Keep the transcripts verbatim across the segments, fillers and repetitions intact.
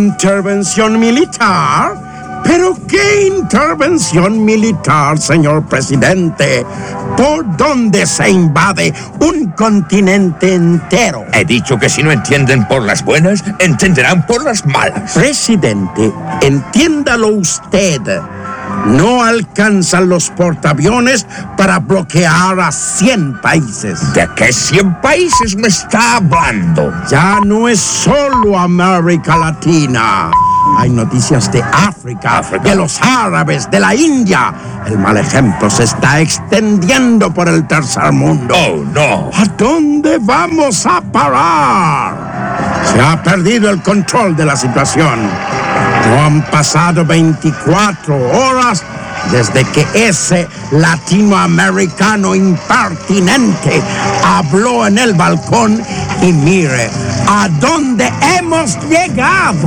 ¿Intervención militar? ¿Pero qué intervención militar, señor presidente? ¿Por dónde se invade un continente entero? He dicho que si no entienden por las buenas, entenderán por las malas. Presidente, entiéndalo usted. No alcanzan los portaaviones para bloquear a cien países. ¿De qué cien países me está hablando? Ya no es solo América Latina. Hay noticias de África, África, de los árabes, de la India. El mal ejemplo se está extendiendo por el tercer mundo. ¡Oh, no! ¿A dónde vamos a parar? Se ha perdido el control de la situación. No han pasado veinticuatro horas desde que ese latinoamericano impertinente habló en el balcón y mire a dónde hemos llegado.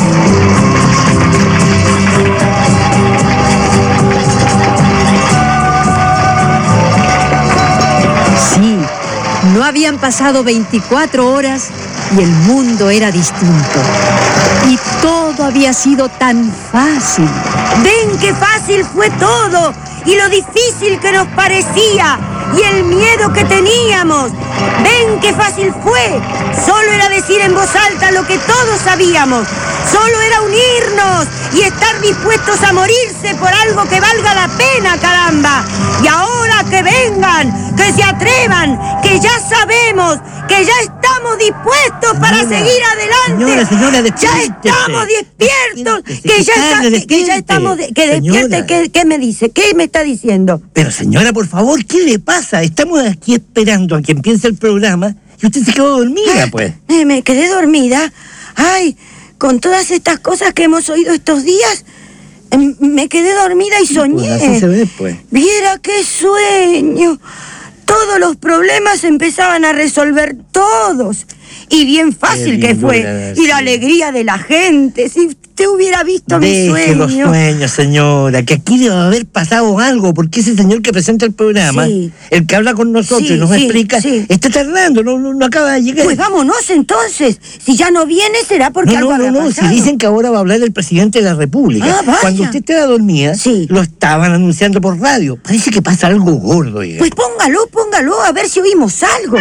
Sí, no habían pasado veinticuatro horas y el mundo era distinto. Y todo había sido tan fácil. ¡Ven qué fácil fue todo! Y lo difícil que nos parecía. Y el miedo que teníamos. ¡Ven qué fácil fue! Solo era decir en voz alta lo que todos sabíamos. Solo era unirnos y estar dispuestos a morirse por algo que valga la pena, caramba. Y ahora que vengan, que se atrevan, que ya sabemos, que ya estamos dispuestos para señora, seguir adelante. Señora, señora, ya estamos despiertos, que ya, está, que ya estamos, de, que despierte. ¿Qué, ¿Qué me dice? ¿Qué me está diciendo? Pero señora, por favor, ¿qué le pasa? Estamos aquí esperando a que empiece el programa y usted se quedó dormida, pues. Eh, me quedé dormida. Ay, con todas estas cosas que hemos oído estos días, eh, me quedé dormida y soñé. Pues así se ve, pues. Viera qué sueño. Todos los problemas empezaban a resolver todos. Y bien fácil que fue. Y la alegría de la gente. Si usted hubiera visto mi sueño. Deje los sueños, señora, que aquí debe haber pasado algo, porque ese señor que presenta el programa, sí, el que habla con nosotros sí, y nos sí, explica, sí, está tardando, no, no, no acaba de llegar. Pues vámonos entonces. Si ya no viene, será porque no, algo no, habrá no, no, pasado. si dicen que ahora va a hablar el presidente de la República. Ah, vaya. Cuando usted estaba dormida, sí, lo estaban anunciando por radio. Parece que pasa algo gordo. Ya. Pues póngalo, póngalo, a ver si oímos algo.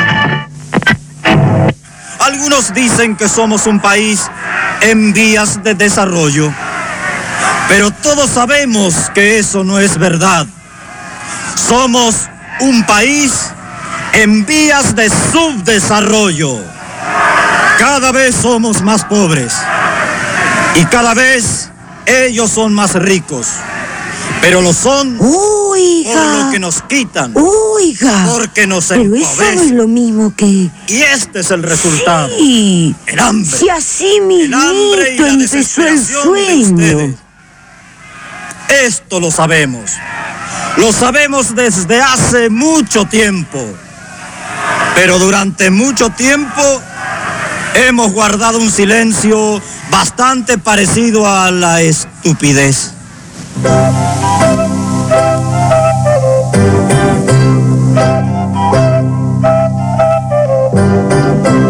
Algunos dicen que somos un país en vías de desarrollo, pero todos sabemos que eso no es verdad. Somos un país en vías de subdesarrollo. Cada vez somos más pobres y cada vez ellos son más ricos, pero lo son Oiga. por lo que nos quitan, Oiga. porque nos Pero empobrecen. eso no es lo mismo que... Y este es el resultado. Sí. El hambre. Si así El hambre y mismito la empezó el desesperación de sueño. ustedes. Esto lo sabemos. Lo sabemos desde hace mucho tiempo. Pero durante mucho tiempo hemos guardado un silencio bastante parecido a la estupidez.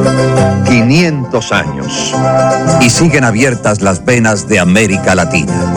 quinientos años y siguen abiertas las venas de América Latina.